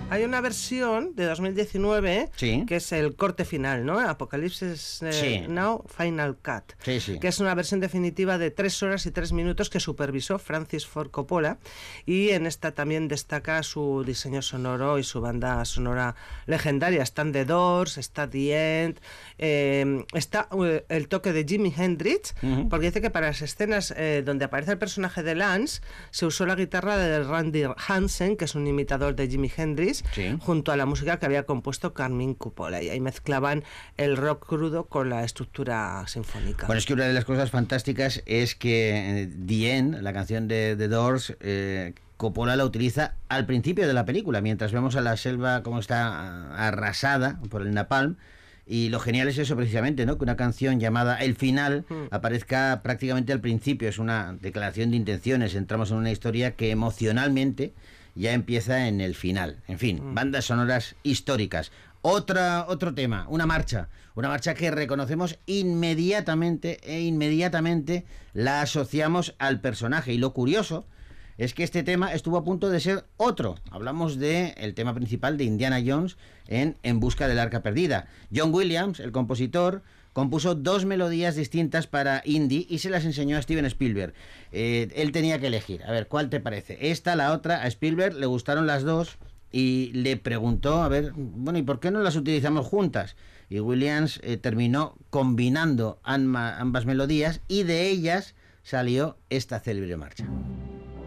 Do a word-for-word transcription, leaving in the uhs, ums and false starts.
hay una versión de dos mil diecinueve sí. que es el corte final, ¿no? Apocalipsis eh, sí. Now Final Cut, sí, sí. que es una versión definitiva de tres horas y tres minutos que supervisó Francis Ford Coppola, y en esta también destaca su diseño sonoro y su banda sonora legendaria. Están The Doors, está The End, eh, está uh, el toque de Jimi Hendrix, uh-huh. porque dice que para las escenas eh, donde aparece el personaje de Lance se usó la guitarra de Randy Hansen, que es un imitador de Jimi Hendrix, sí. junto a la música que había compuesto Carmine Coppola, y ahí mezclaban el rock crudo con la estructura sinfónica. Bueno, es que una de las cosas fantásticas es que eh, The End, la canción de The Doors, eh, Coppola la utiliza al principio de la película, mientras vemos a la selva como está arrasada por el napalm. Y lo genial es eso precisamente, ¿no? Que una canción llamada El Final mm. aparezca prácticamente al principio. Es una declaración de intenciones. Entramos en una historia que emocionalmente ya empieza en el final. En fin, mm. bandas sonoras históricas. Otra, otro tema, una marcha. Una marcha que reconocemos inmediatamente e inmediatamente la asociamos al personaje. Y lo curioso es que este tema estuvo a punto de ser otro. Hablamos del el tema principal de Indiana Jones en En busca del arca perdida. John Williams, el compositor, compuso dos melodías distintas para Indy y se las enseñó a Steven Spielberg. Eh, él tenía que elegir. A ver, ¿cuál te parece? Esta, la otra. A Spielberg le gustaron las dos y le preguntó, a ver, bueno, ¿y por qué no las utilizamos juntas? Y Williams eh, terminó combinando ambas melodías y de ellas salió esta célebre marcha.